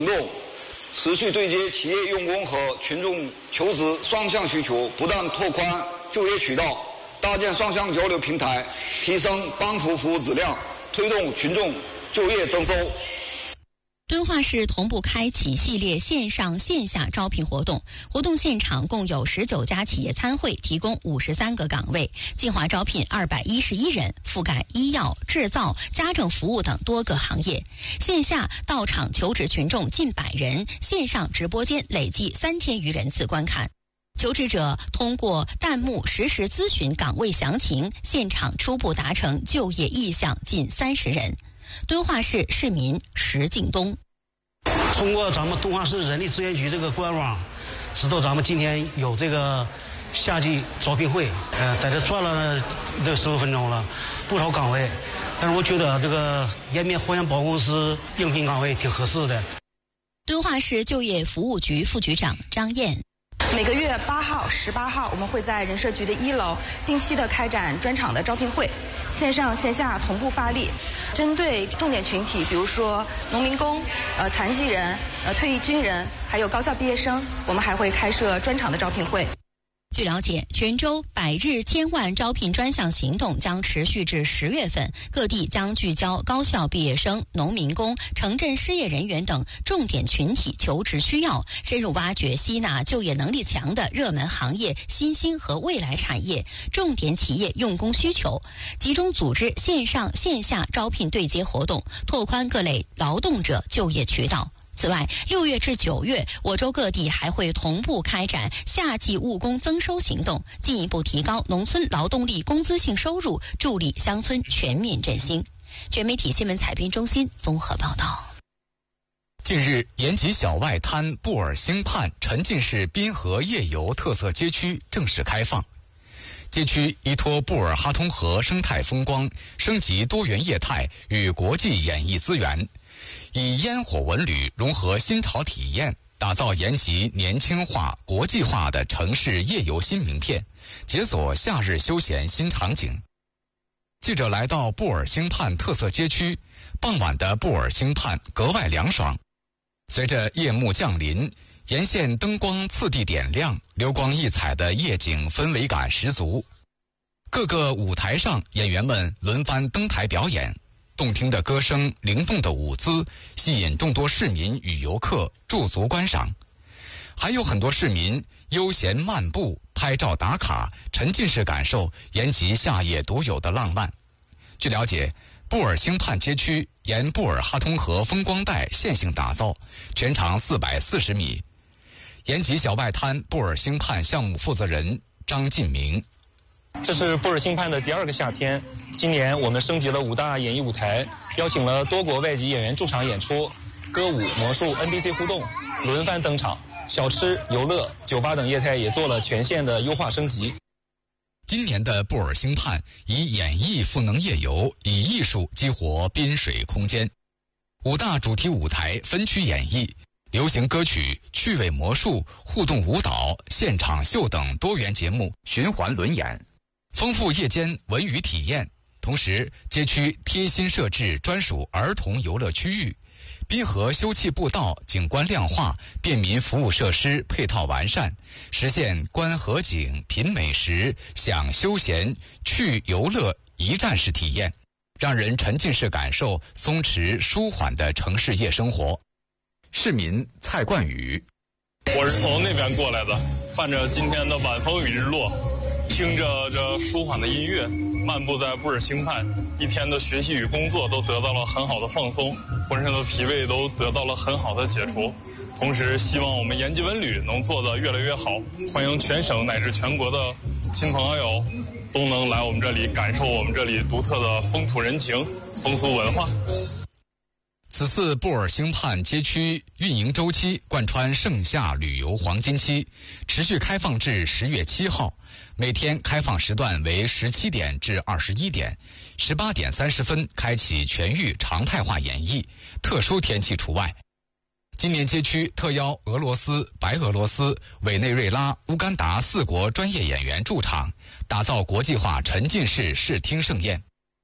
动，持续对接企业用工和群众求职双向需求，不断拓宽就业渠道，搭建双向交流平台，提升帮扶服务质量，推动群众就业增收。 敦化市同步开启系列线上线下招聘活动，活动现场共有19家企业参会，提供53个岗位，计划招聘211人，覆盖医药、制造、家政服务等多个行业。线下到场求职群众近100人，线上直播间累计3000余人次观看。求职者通过弹幕实时咨询岗位详情，现场初步达成就业意向近30人。敦化市市民石敬东， 通过咱们敦化市人力资源局这个官网，知道咱们今天有这个夏季招聘会，在这转了这15分钟了，不少岗位，但是我觉得这个延边互联保公司应聘岗位挺合适的。 敦化市就业服务局副局长张燕， 每个月8号、18号，我们会在人社局的1楼定期的开展专场的招聘会，线上线下同步发力，针对重点群体，比如说农民工、残疾人、退役军人，还有高校毕业生，我们还会开设专场的招聘会。 据了解，泉州100日千万招聘专项行动将持续至10月份，各地将聚焦高校毕业生、农民工、城镇失业人员等重点群体求职需要，深入挖掘吸纳就业能力强的热门行业、新兴和未来产业、重点企业用工需求，集中组织线上线下招聘对接活动，拓宽各类劳动者就业渠道。此外，6月至9月，我州各地还会同步开展夏季务工增收行动，进一步提高农村劳动力工资性收入，助力乡村全面振兴。全媒体新闻采编中心综合报道。 近日，延吉小外滩布尔兴畔沉浸式滨河夜游特色街区正式开放。街区依托布尔哈通河生态风光，升级多元业态与国际演艺资源，以烟火文旅融合新潮体验，打造延吉年轻化、国际化的城市夜游新名片，解锁夏日休闲新场景。记者来到布尔兴畔特色街区，傍晚的布尔兴畔格外凉爽。随着夜幕降临，沿线灯光次第点亮，流光溢彩的夜景氛围感十足。各个舞台上，演员们轮番登台表演，动听的歌声、灵动的舞姿，吸引众多市民与游客驻足观赏。还有很多市民悠闲漫步、拍照打卡，沉浸式感受延吉夏夜独有的浪漫。据了解，布尔兴畔街区沿布尔哈通河风光带线性打造，全长440米。延吉小外滩布尔兴畔项目负责人张进明， 这是布尔兴畔的第2个夏天，今年我们升级了5大演艺舞台，邀请了多国外籍演员驻场演出，歌舞、魔术、NPC 互动轮番登场，小吃、游乐、酒吧等业态也做了全线的优化升级。 今年的布尔兴畔以演艺赋能夜游，以艺术激活滨水空间。5大主题舞台分区演绎，流行歌曲、趣味魔术、互动舞蹈、现场秀等多元节目循环轮演，丰富夜间文娱体验。同时，街区贴心设置专属儿童游乐区域，滨河休憩步道景观亮化，便民服务设施配套完善，实现观河景、品美食、享休闲、趣游乐一站式体验，让人沉浸式感受松弛舒缓的城市夜生活。市民蔡冠宇， 我是从那边过来的，伴着今天的晚风与日落，听着这舒缓的音乐，漫步在布尔兴畔，一天的学习与工作都得到了很好的放松，浑身的疲惫都得到了很好的解除。同时希望我们延吉文旅能做得越来越好，欢迎全省乃至全国的亲朋好友都能来我们这里感受我们这里独特的风土人情、风俗文化。 此次布尔兴畔街区运营周期贯穿盛夏旅游黄金期，持续开放至10月7号，每天开放时段为17点至21点，18点30分开启全域常态化演绎，特殊天气除外。今年街区特邀俄罗斯、白俄罗斯、委内瑞拉、乌干达4国专业演员驻场，打造国际化沉浸式视听盛宴。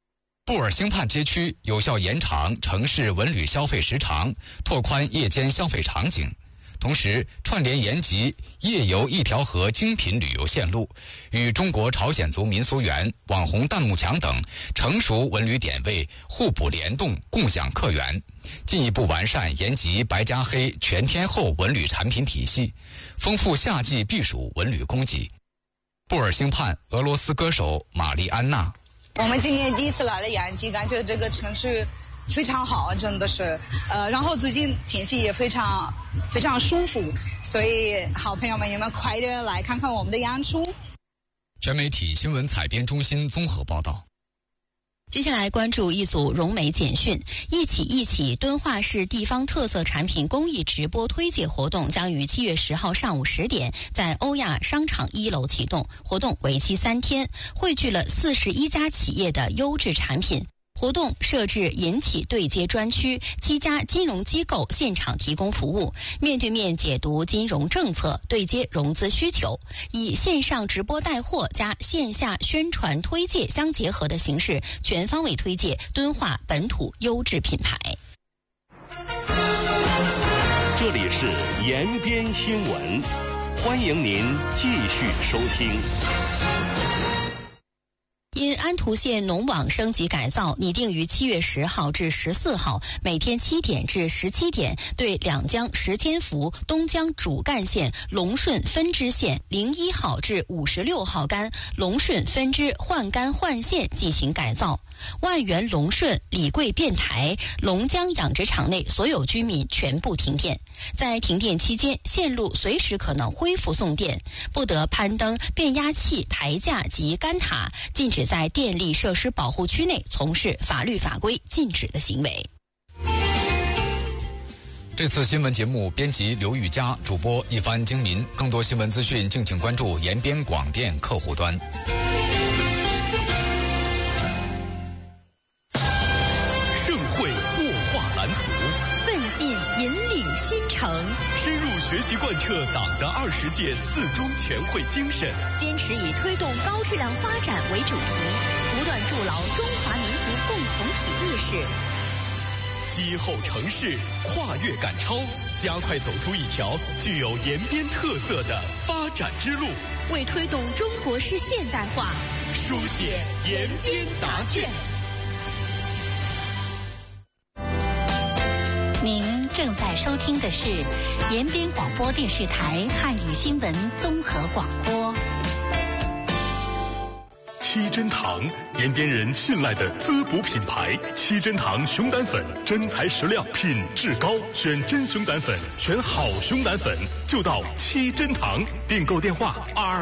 布尔兴畔街区有效延长城市文旅消费时长，拓宽夜间消费场景，同时串联延吉夜游一条河精品旅游线路，与中国朝鲜族民俗园、网红弹幕墙等成熟文旅点位互补联动，共享客源，进一步完善延吉白加黑全天候文旅产品体系，丰富夏季避暑文旅供给。布尔兴畔俄罗斯歌手玛丽安娜： 我们今年第一次来了延吉，感觉这个城市非常好，真的是，然后最近天气也非常非常舒服，所以好朋友们，你们快点来看看我们的演出。 全媒体新闻采编中心综合报道。 接下来关注一组融媒简讯。一起敦化市地方特色产品公益直播推介活动将于7月10号上午10点在欧亚商场1楼启动，活动为期3天，汇聚了41家企业的优质产品。活动设置银企对接专区，7家金融机构现场提供服务，面对面解读金融政策，对接融资需求，以线上直播带货加线下宣传推介相结合的形式，全方位推介敦化本土优质品牌。 这里是延边新闻，欢迎您继续收听。 因安图县农网升级改造，拟定于7月10号至14号每天7点至17点对两江石千福东江主干线龙顺分支线01号至56号干龙顺分支换干换线进行改造。万源龙顺李贵变台龙江养殖场内所有居民全部停电，在停电期间线路随时可能恢复送电，不得攀登变压器台架及杆塔，禁止在电力设施保护区内从事法律法规禁止的行为。 这次新闻节目编辑刘玉佳，主播一番精民。更多新闻资讯敬请关注延边广电客户端。 盛会擘画蓝图， 奋进引领新城， 深入学习贯彻党的20届4中全会精神， 坚持以推动高质量发展为主题，不断筑牢中华民族共同体意识， 击后城市，跨越赶超，加快走出一条具有延边特色的发展之路， 为推动中国式现代化书写延边答卷。 您正在收听的是延边广播电视台汉语新闻综合广播。 七珍堂，延边人信赖的滋补品牌。七珍堂熊胆粉，真材实料，品质高，选真熊胆粉，选好熊胆粉，就到七珍堂。订购电话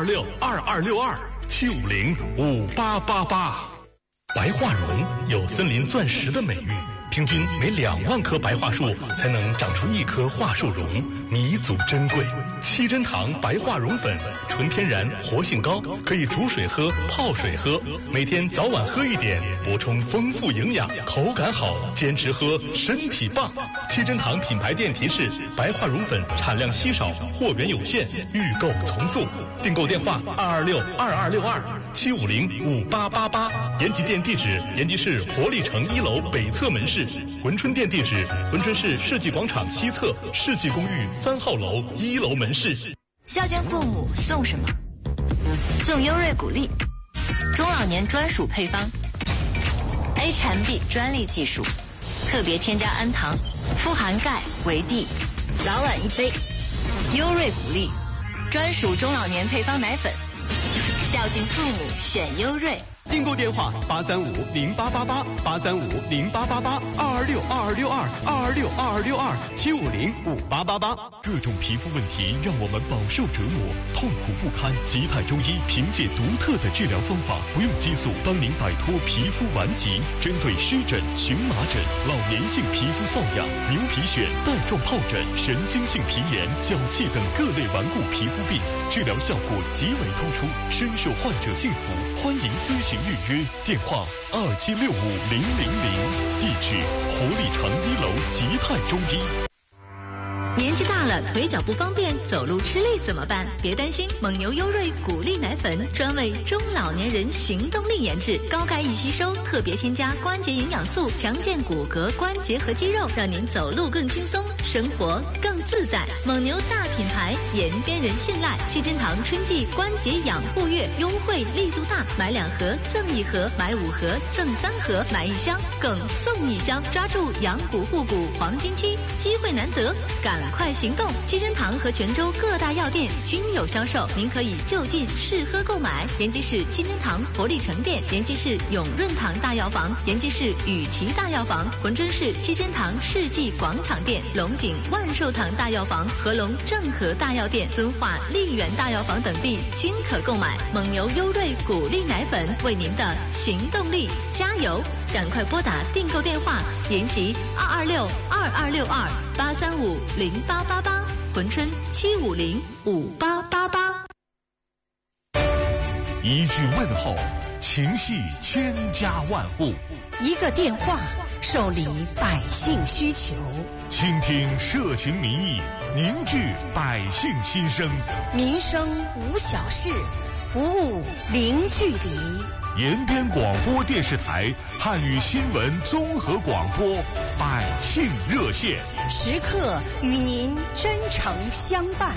226-2262-750-5888。白桦榕有森林钻石的美誉，平均每2万棵白桦树才能长出1棵桦树榕，弥足珍贵。七珍堂白桦榕粉，纯天然，活性高，可以煮水喝、泡水喝，每天早晚喝一点，补充丰富营养，口感好，坚持喝，身体棒。七珍堂品牌店提示：白桦榕粉产量稀少，货源有限，预购从速。订购电话226-2262-750-5888。延吉店地址：延吉市活力城1楼北侧门市。珲春店地址：珲春市世纪广场西侧世纪公寓3号楼1楼门市。 孝敬父母送什么？送优瑞谷粒，中老年专属配方 ，A 产 B 专利技术，特别添加氨糖，富含钙、维 D， 老晚1杯。优瑞谷粒，专属中老年配方奶粉，孝敬父母选优瑞。 订购电话835-088-835-08888-226-2262-226-2262-750-5888。各种皮肤问题让我们饱受折磨，痛苦不堪。吉泰中医凭借独特的治疗方法，不用激素，帮您摆脱皮肤顽疾。针对湿疹、荨麻疹、老年性皮肤瘙痒、牛皮癣、带状疱疹、神经性皮炎、脚气等各类顽固皮肤病，治疗效果极为突出，深受患者信服。欢迎咨询预约，电话2765-000，地址活力城1楼吉泰中医。 年纪大了，腿脚不方便，走路吃力怎么办？别担心，蒙牛优瑞谷粒奶粉专为中老年人行动力研制，高钙易吸收，特别添加关节营养素，强健骨骼、关节和肌肉，让您走路更轻松，生活更自在。蒙牛大品牌，延边人信赖。七珍堂春季关节养护月优惠力度大，买2盒赠1盒，买5盒赠3盒，买1箱更送1箱，抓住养骨护骨黄金期，机会难得，赶快行动！七珍堂和泉州各大药店均有销售，您可以就近试喝购买。延吉市七珍堂活力城店、延吉市永润堂大药房、延吉市雨琦大药房、珲春市七珍堂世纪广场店、龙井万寿堂大药房、合龙正和大药店、敦化丽园大药房等地均可购买。蒙牛优瑞谷粒奶粉，为您的行动力加油！赶快拨打订购电话：延吉226-2262-835-0888，珲春750-5888。 一句问候，情系千家万户； 一个电话，受理百姓需求。 倾听社情民意，凝聚百姓心声。 民生无小事，服务零距离。 延边广播电视台汉语新闻综合广播百姓热线， 时刻与您真诚相伴。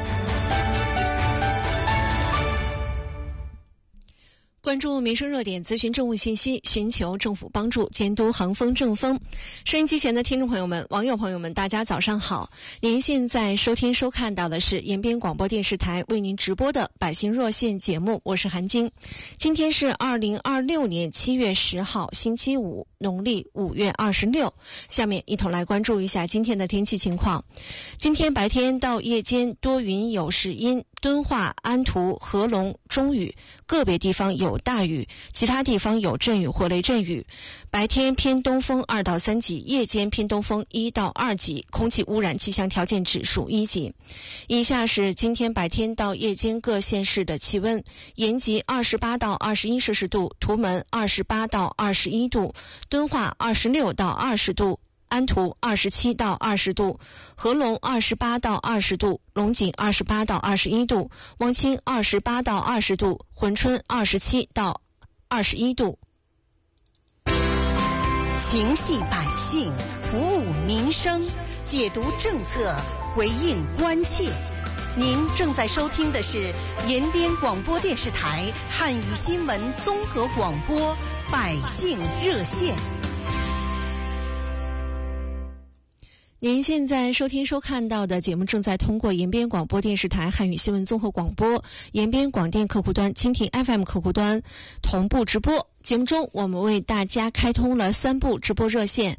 关注民生热点，咨询政务信息，寻求政府帮助，监督行风政风。收音机前的听众朋友们、网友朋友们，大家早上好！您现在收听收看到的是延边广播电视台为您直播的百姓热线节目，我是韩晶。今天是2026年7月10号，星期五，农历5月26。下面一同来关注一下今天的天气情况。今天白天到夜间多云有时阴，敦化、安图、合龙中雨，个别地方有大雨，其他地方有阵雨或雷阵雨。白天偏东风2到3级，夜间偏东风1到2级，空气污染气象条件指数1级。以下是今天白天到夜间各县市的气温：延吉28到21摄氏度，图门28到21度，敦化26到20度，安图27到20度，合龙28到20度，龙井28到21度，汪清28到20度，珲春27到21度。情系百姓，服务民生，解读政策，回应关切。您正在收听的是延边广播电视台汉语新闻综合广播百姓热线。您现在收听收看到的节目正在通过延边广播电视台汉语新闻综合广播、延边广电客户端、蜻蜓 FM 客户端同步直播。节目中，我们为大家开通了3部直播热线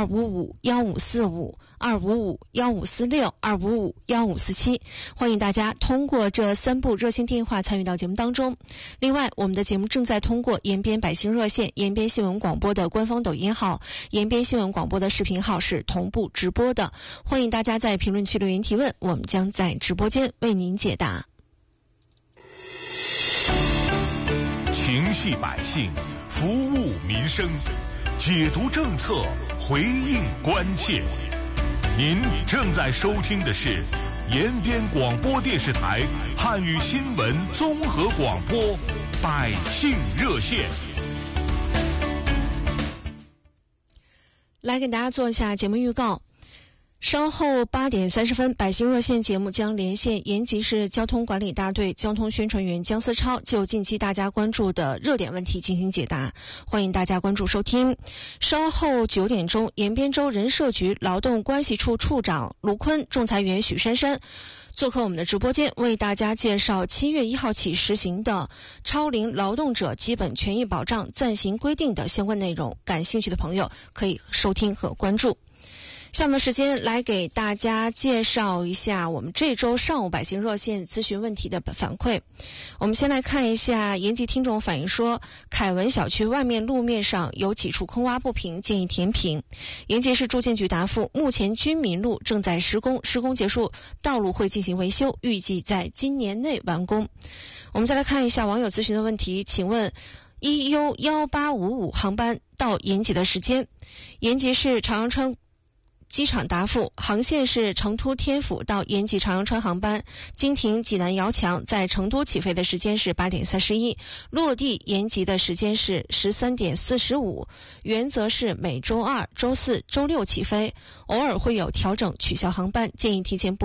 ：255-1545、255-1546、255-1547，欢迎大家通过这3部热线电话参与到节目当中。另外，我们的节目正在通过延边百姓热线、延边新闻广播的官方抖音号、延边新闻广播的视频号是同步直播的，欢迎大家在评论区留言提问，我们将在直播间为您解答。 情系百姓，服务民生，解读政策，回应关切。您正在收听的是延边广播电视台汉语新闻综合广播百姓热线。 来给大家做一下节目预告。稍后8点30分，百姓热线节目将连线延吉市交通管理大队交通宣传员姜思超，就近期大家关注的热点问题进行解答，欢迎大家关注收听。稍后9点钟，延边州人社局劳动关系处处长卢坤、仲裁员许珊珊做客我们的直播间，为大家介绍7月1号起实行的超龄劳动者基本权益保障暂行规定的相关内容，感兴趣的朋友可以收听和关注。下面的时间来给大家介绍一下我们这周上午百姓热线咨询问题的反馈。我们先来看一下延吉听众反映说，凯文小区外面路面上有几处坑洼不平，建议填平。延吉市住建局答复，目前军民路正在施工，施工结束，道路会进行维修，预计在今年内完工。我们再来看一下网友咨询的问题，请问1U1855航班到延吉的时间。延吉市朝阳川机场答复，航线是成都天府到延吉长阳川航班，经停济南遥墙，在成都起飞的时间是8点31，落地延吉的时间是13点45，原则是每周2、周4、周6起飞，偶尔会有调整取消航班，建议提前